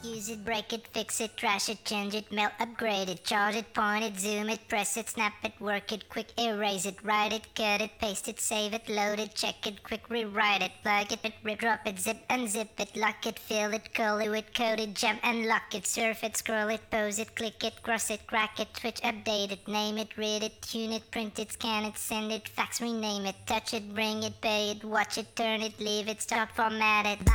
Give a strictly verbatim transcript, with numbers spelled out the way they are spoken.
Use it, break it, fix it, trash it, change it, melt, upgrade it, charge it, point it, zoom it, press it, snap it, work it, quick erase it, write it, cut it, paste it, save it, load it, check it, quick rewrite it, plug it, it rip, drop it, zip, unzip it, lock it, fill it, curl it, code it, jump and lock it, surf it, scroll it, pose it, click it, cross it, crack it, switch, update it, name it, read it, tune it, print it, scan it, send it, fax, rename it, touch it, bring it, pay it, watch it, turn it, leave it, start, format it.